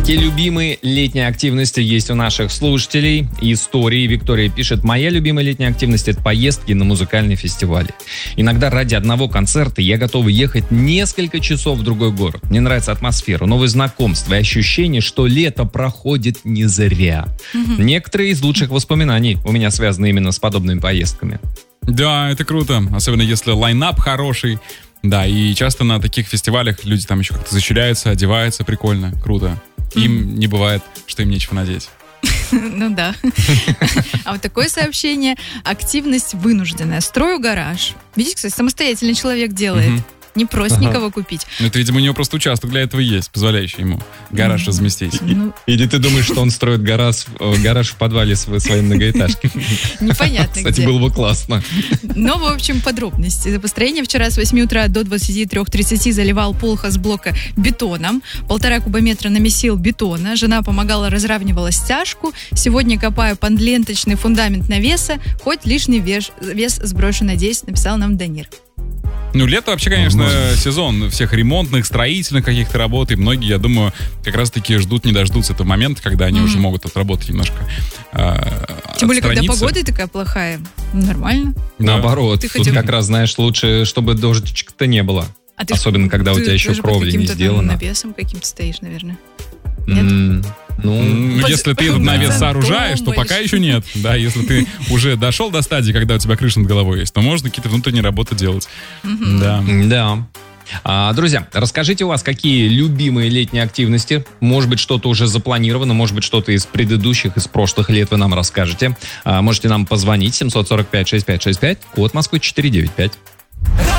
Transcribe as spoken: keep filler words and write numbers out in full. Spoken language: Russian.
Какие любимые летние активности есть у наших слушателей? Истории. Виктория пишет: моя любимая летняя активность — это поездки на музыкальные фестивали. Иногда ради одного концерта я готова ехать несколько часов в другой город. Мне нравится атмосфера, новые знакомства и ощущение, что лето проходит не зря. Mm-hmm. Некоторые из лучших воспоминаний у меня связаны именно с подобными поездками. Да, это круто. Особенно если лайнап хороший. Да, и часто на таких фестивалях люди там еще как-то защищаются, одеваются прикольно, круто. Им mm-hmm. не бывает, что им нечего надеть. Ну да. А вот такое сообщение: активность вынужденная. Строю гараж. Видите, кстати, самостоятельный человек делает. Не просит ага. никого купить. Ну, это, видимо, у него просто участок для этого есть, позволяющий ему гараж mm-hmm. разместить. Ну... Или ты думаешь, что он строит гараж, гараж в подвале своей многоэтажки? Непонятно. Кстати, где. было бы классно. Ну, в общем, подробности. За построение вчера с восьми утра до двадцати трёх тридцати заливал пол хозблока бетоном. Полтора кубометра намесил бетона. Жена помогала, разравнивала стяжку. Сегодня копаю подленточный фундамент навеса. Хоть лишний вес, вес сброшу, надеюсь, написал нам Данир. Ну, лето вообще, конечно, сезон всех ремонтных, строительных каких-то работ, и многие, я думаю, как раз-таки ждут, не дождутся этого момента, когда они mm-hmm. уже могут от работы немножко э, Тем более, когда погода такая плохая, нормально. Наоборот, ты тут хотел... как раз, знаешь, лучше, чтобы дождичка-то не было. А Особенно, ты, когда ты, у тебя еще кровля не сделана. Ты навесом каким-то стоишь, наверное. Нет? Mm, ну, Под, если ты этот навес сооружаешь, то пока еще нет. Да, если ты уже дошел до стадии, когда у тебя крыша над головой есть, то можно какие-то внутренние работы делать. Mm-hmm. Да. Да. А, друзья, расскажите у вас, какие любимые летние активности. Может быть, что-то уже запланировано, может быть, что-то из предыдущих, из прошлых лет вы нам расскажете. А, можете нам позвонить семь сорок пять шестьдесят пять шестьдесят пять, код Москвы четыреста девяносто пять.